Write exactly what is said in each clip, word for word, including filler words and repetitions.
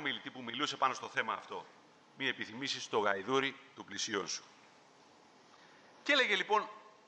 ομιλητή που μιλούσε πάνω στο θέμα αυτό. Μην επιθυμήσεις το γαϊδούρι του πλησίον σου. Και έλεγε λοιπόν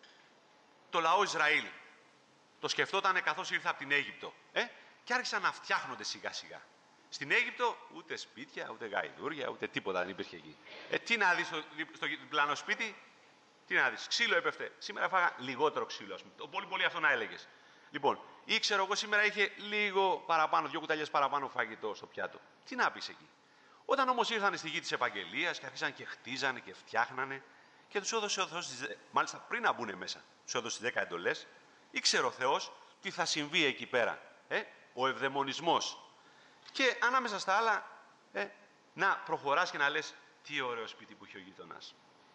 το λαό Ισραήλ. Το σκεφτότανε καθώς ήρθε από την Αίγυπτο. Ε? Και άρχισαν να φτιάχνονται σιγά σιγά. Στην Αίγυπτο ούτε σπίτια, ούτε γαϊδούρια, ούτε τίποτα δεν υπήρχε εκεί. Ε, τι να δεις στο, στο διπλανό σπίτι, τι να δεις, ξύλο έπεφτε. Σήμερα φάγα λιγότερο ξύλο, ας πούμε. Το πολύ πολύ αυτό να έλεγες. Λοιπόν, ή ξέρω εγώ σήμερα είχε λίγο παραπάνω, δύο κουταλιές παραπάνω φαγητό στο πιάτο. Τι να πεις εκεί. Όταν όμως ήρθαν στη γη της επαγγελίας και άρχισαν και χτίζανε και φτιάχνανε και τους έδωσε ο Θεός, μάλιστα πριν να μπουν μέσα, τους έδωσε δέκα εντολές, ήξερε ο Θεός τι θα συμβεί εκεί πέρα. Ε? Ο ευδαιμονισμός. Και ανάμεσα στα άλλα, ε, να προχωράς και να λες τι ωραίο σπίτι που έχει ο γείτονας.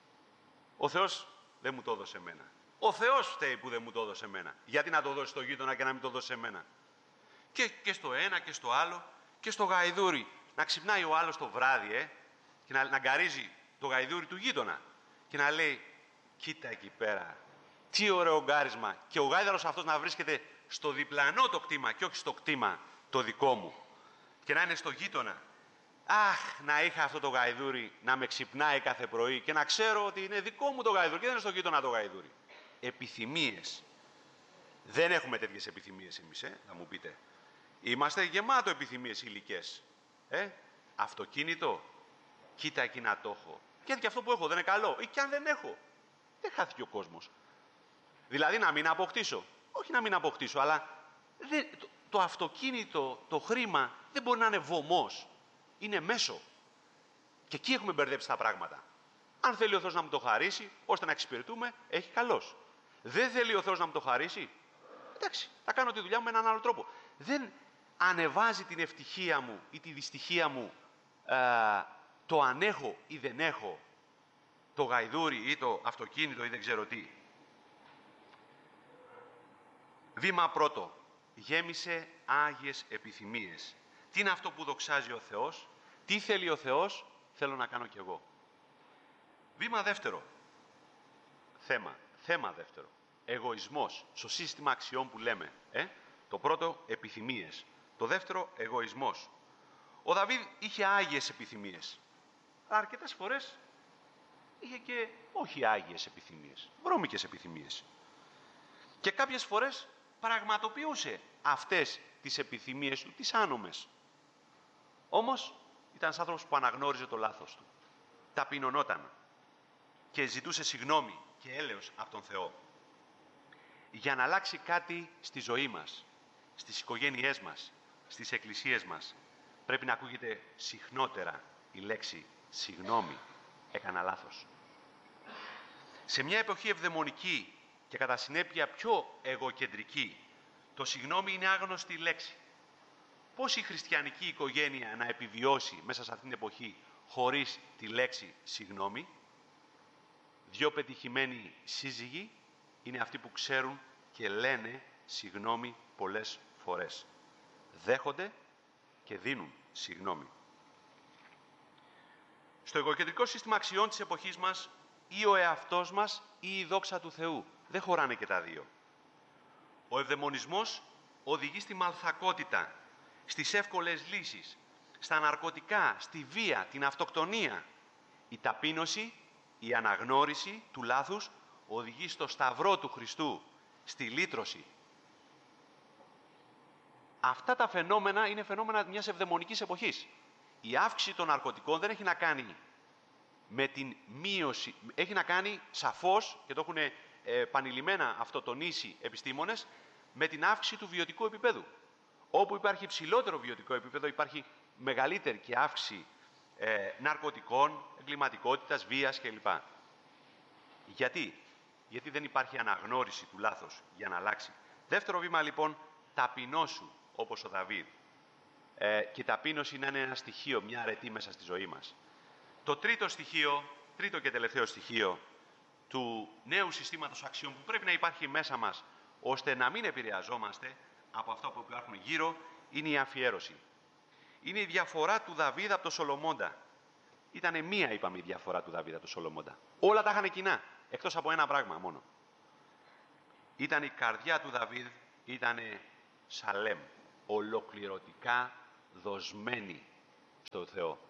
Ο Θεός δεν μου το έδωσε εμένα. Ο Θεός φταίει που δεν μου το έδωσε εμένα. Γιατί να το δώσει στο γείτονα και να μην το δώσει εμένα. Και, και στο ένα και στο άλλο και στο γαϊδούρι. Να ξυπνάει ο άλλος το βράδυ ε, και να, να γκαρίζει το γαϊδούρι του γείτονα και να λέει κοίτα εκεί πέρα, τι ωραίο γκάρισμα. Και ο γάιδαρος αυτός να βρίσκεται στο διπλανό το κτήμα και όχι στο κτήμα το δικό μου. Και να είναι στο γείτονα. Αχ, να είχα αυτό το γαϊδούρι να με ξυπνάει κάθε πρωί και να ξέρω ότι είναι δικό μου το γαϊδούρι και δεν είναι στο γείτονα το γαϊδούρι. Επιθυμίες. Δεν έχουμε τέτοιες επιθυμίες εμείς, ε, θα μου πείτε. Είμαστε γεμάτο επιθυμίες υλικές. Ε, αυτοκίνητο, κοίτα εκεί να το έχω. Και και αυτό που έχω δεν είναι καλό. Ή και αν δεν έχω, δεν χάθηκε ο κόσμος. Δηλαδή να μην αποκτήσω. Όχι να μην αποκτήσω, αλλά δεν, το, το αυτοκίνητο, το χρήμα δεν μπορεί να είναι βωμός. Είναι μέσο. Και εκεί έχουμε μπερδέψει τα πράγματα. Αν θέλει ο Θεός να μου το χαρίσει, ώστε να εξυπηρετούμε, έχει καλώς. Δεν θέλει ο Θεός να μου το χαρίσει, εντάξει, θα κάνω τη δουλειά μου με έναν άλλο τρόπο. Δεν ανεβάζει την ευτυχία μου ή τη δυστυχία μου ε, το αν έχω ή δεν έχω το γαϊδούρι ή το αυτοκίνητο ή δεν ξέρω τι. Βήμα πρώτο. Γέμισε άγιες επιθυμίες. Τι είναι αυτό που δοξάζει ο Θεός, τι θέλει ο Θεός, θέλω να κάνω κι εγώ. Βήμα δεύτερο. Θέμα. Θέμα δεύτερο. Εγωισμός. Στο σύστημα αξιών που λέμε. Ε? Το πρώτο, επιθυμίες. Το δεύτερο, εγωισμός. Ο Δαβίδ είχε άγιες επιθυμίες. Αρκετές φορές είχε και όχι άγιες επιθυμίες. Βρώμικες επιθυμίες. Και κάποιες φορές πραγματοποιούσε αυτές τις επιθυμίες του, τις άνομες. Όμως ήταν ένας άνθρωπος που αναγνώριζε το λάθος του. Ταπεινωνόταν και ζητούσε συγγνώμη και έλεος από τον Θεό. Για να αλλάξει κάτι στη ζωή μας, στις οικογένειές μας, στις εκκλησίες μας, πρέπει να ακούγεται συχνότερα η λέξη συγγνώμη, έκανα λάθος. Σε μια εποχή ευδαιμονική και κατά συνέπεια πιο εγωκεντρική, το συγγνώμη είναι άγνωστη λέξη. Πώς η χριστιανική οικογένεια να επιβιώσει μέσα σε αυτήν την εποχή χωρίς τη λέξη συγγνώμη? Δύο πετυχημένοι σύζυγοι είναι αυτοί που ξέρουν και λένε συγγνώμη πολλές φορές. Δέχονται και δίνουν συγγνώμη. Στο εγωκεντρικό σύστημα αξιών της εποχής μας, ή ο εαυτός μας ή η δόξα του Θεού. Δεν χωράνε και τα δύο. Ο ευδαιμονισμός οδηγεί στη μαλθακότητα, στις εύκολες λύσεις, στα ναρκωτικά, στη βία, την αυτοκτονία. Η ταπείνωση, η αναγνώριση του λάθους οδηγεί στο σταυρό του Χριστού, στη λύτρωση. Αυτά τα φαινόμενα είναι φαινόμενα μιας ευδαιμονικής εποχής. Η αύξηση των ναρκωτικών δεν έχει να κάνει με την μείωση, έχει να κάνει σαφώς, και το έχουν ε, επανειλημμένα αυτό τονίσει επιστήμονες, με την αύξηση του βιωτικού επίπεδου. Όπου υπάρχει υψηλότερο βιωτικό επίπεδο, υπάρχει μεγαλύτερη και αύξηση ε, ναρκωτικών, εγκληματικότητας, βίας κλπ. Γιατί? Γιατί δεν υπάρχει αναγνώριση του λάθος για να αλλάξει. Δεύτερο βήμα λοιπόν, ταπεινώσου όπως ο Δαβίδ. Ε, και η ταπείνωση να είναι ένα στοιχείο, μια αρετή μέσα στη ζωή μας. Το τρίτο στοιχείο, τρίτο και τελευταίο στοιχείο του νέου συστήματος αξιών που πρέπει να υπάρχει μέσα μας, ώστε να μην επηρεαζόμαστε από αυτά που υπάρχουν γύρω, είναι η αφιέρωση. Είναι η διαφορά του Δαβίδ από τον Σολομώντα. Ήτανε μία, είπαμε, η διαφορά του Δαβίδ από τον Σολομώντα. Όλα τα είχαν κοινά, εκτός από ένα πράγμα μόνο. Ήταν η καρδιά του Δαβίδ, ήτανε Σαλέμ, ολοκληρωτικά δοσμένη το Θεό.